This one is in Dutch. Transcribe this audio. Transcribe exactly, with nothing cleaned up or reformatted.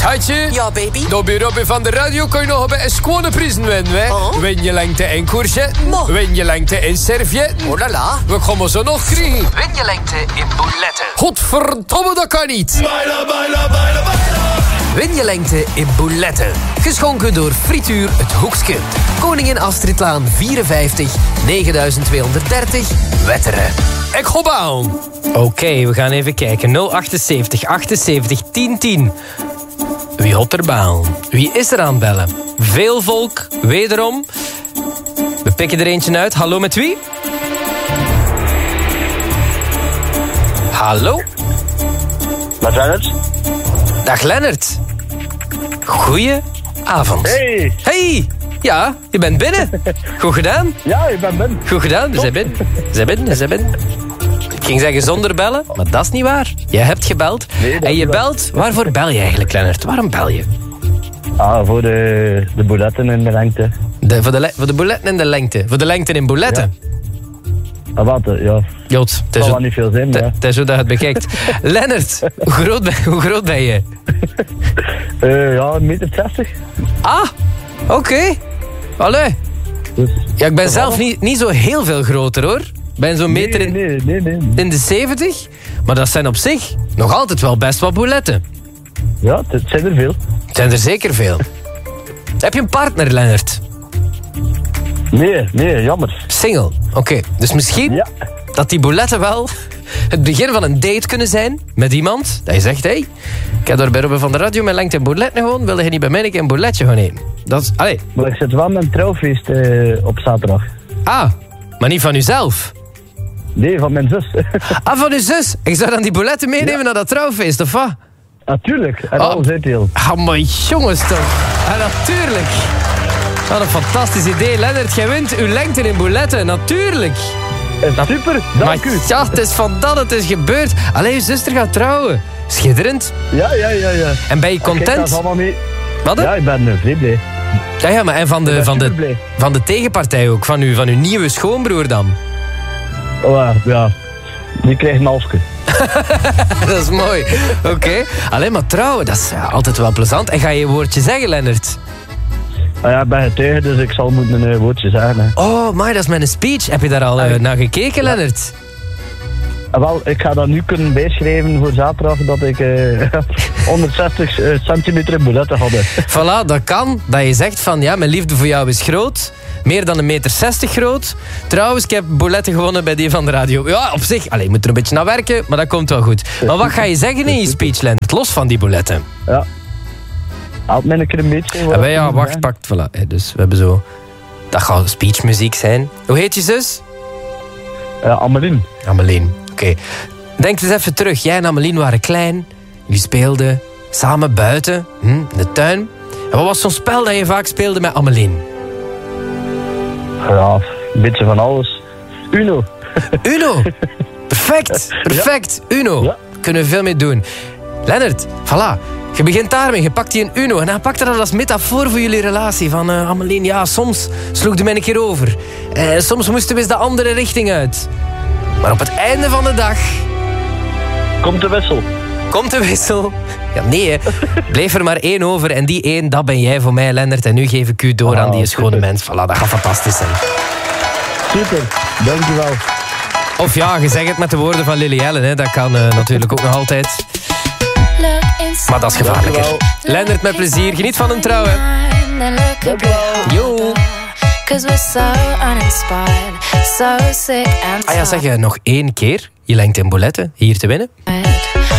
Schatje? Ja, baby? Dobby Robby van de radio kan je nog bij een schone prijzen winnen, hè? Oh. Win je lengte in courgette. Mo. Win je lengte in servietten. Oh la la. We komen zo nog krijgen. Win je lengte in bouletten. Godverdomme, dat kan niet. Baila, baila, baila, baila. Win je lengte in bouletten. Geschonken door Frituur Het Hoekske. Koningin Astridlaan vierenvijftig, negenduizend tweehonderddertig, Wetteren. Ik ga baan. Oké, okay, we gaan even kijken. nul achtenzeventig, achtenzeventig, tien tien. Wie hot er baan? Wie is er aan het bellen? Veel volk, wederom. We pikken er eentje uit. Hallo, met wie? Hallo? Met Lennart. Dag Lennart. Goedenavond. Hey. Hey. Ja, je bent binnen. Goed gedaan. Ja, ik ben binnen. Goed gedaan, we zijn binnen. We zijn binnen, we zijn binnen. Ik ging zeggen zonder bellen, maar dat is niet waar. Je hebt gebeld. Nee, en je wel. belt. Waarvoor bel je eigenlijk, Lennart? Waarom bel je? Ah, voor de, de bouletten in de lengte. De, voor, de, le- voor de bouletten in de lengte. Voor de lengte in bouletten. Ah, wat? Ja. Jot, het is Dat zo- wel niet veel zin, het- ja. het is zo dat je het bekijkt. Lennart, hoe groot, ben, hoe groot ben je? Uh, ja, een meter zestig. Ah, oké. Okay. Allee. Dus, Ja, ik ben zelf niet, niet zo heel veel groter, hoor. Ik ben zo'n meter nee, in, nee, nee, nee. in de zeventig. Maar dat zijn op zich nog altijd wel best wat bouletten. Ja, het zijn er veel. Het zijn er zeker veel. Heb je een partner, Lennart? Nee, nee, jammer. Single. Oké, okay. Dus misschien Ja. dat die bouletten wel het begin van een date kunnen zijn met iemand. Dat je zegt, hé, hey, ik heb door bij Robben van de radio mijn lengte en bouletten gewoon. Wilde je niet bij mij een keer een bouletje gaan eten? Dat is, allee. Maar ik zit wel met een trouwfeest uh, op zaterdag. Ah, maar niet van uzelf. Nee, van mijn zus. Ah, van uw zus. Ik zou dan die bouletten meenemen Ja. naar dat trouwfeest, of wat? Natuurlijk, en Oh. alles uitdeel. Ah, maar jongens toch. Ah, natuurlijk. Wat een fantastisch idee. Lennart, jij wint uw lengte in bouletten. Natuurlijk. Uh, super, dank maar u. ja, het is van dat het is gebeurd. Allee, je zuster gaat trouwen. Schitterend. Ja, ja, ja, ja. En ben je Kijk, dat content? is allemaal mee. Wat? hè? Ja, ik ben uh, vrij blij. Ja, ja, maar en van Ik de, ben van, de, superblij. van de tegenpartij ook. Van uw, van uw nieuwe schoonbroer dan. Oh, ja, ja, die krijgt een halfje. Dat is mooi. Oké. Okay. Alleen maar trouwen, dat is ja, altijd wel plezant. En ga je een woordje zeggen, Lennart? Ah, ja, ik ben getuige, dus ik zal moeten een uh, woordje zeggen. Hè. Oh, maar dat is mijn speech. Heb je daar al uh, naar gekeken, Ja. Lennart? Ah, wel, ik ga dat nu kunnen bijschrijven voor zaterdag dat ik uh, honderdzestig uh, centimeter in bouletten had. Voilà, dat kan. Dat je zegt van, ja, mijn liefde voor jou is groot. Meer dan een meter zestig groot. Trouwens, ik heb bouletten gewonnen bij die van de radio. Ja, op zich. Allee, je moet er een beetje naar werken, maar dat komt wel goed. Maar wat ga je zeggen in je speech, Lennart? Los van die bouletten. Ja. Haalt mij een keer een beetje. En wij, ja, wacht, pakt, voilà. Hey, dus we hebben zo... Dat gaat speechmuziek zijn. Hoe heet je zus? Ja, Amelien. Amelien. Oké. Okay. Denk eens even terug. Jij en Amelien waren klein. Jullie speelden samen buiten, hm, in de tuin. En wat was zo'n spel dat je vaak speelde met Amelien? Ja, een beetje van alles. Uno. Uno. Perfect. Perfect. Uno. Ja. Kunnen we veel mee doen. Lennart, voilà. Je begint daarmee. Je pakt die een Uno. En dan pakt je dat als metafoor voor jullie relatie. Van uh, Amelien, ja, soms sloeg de mij een keer over. Uh, soms moesten we eens de andere richting uit. Maar op het einde van de dag... Komt de wissel. Komt de wissel. Ja, nee, hè. Bleef er maar één over. En die één, dat ben jij voor mij, Lennart. En nu geef ik u door Ah, aan die schone super. mens. Voilà, dat gaat fantastisch zijn. Super, dankjewel. Of ja, je zegt het met de woorden van Lily Allen. Hè. Dat kan uh, natuurlijk ook nog altijd. Maar dat is gevaarlijker. Dankjewel. Lennart, met plezier. Geniet van een trouw, hè. Yo. Ah ja, zeg je nog één keer je lengte in bouletten hier te winnen?